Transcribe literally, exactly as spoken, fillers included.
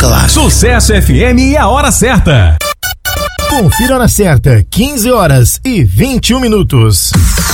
claro. Sucesso F M e a hora certa. Confira a hora certa, quinze horas e vinte e um minutos.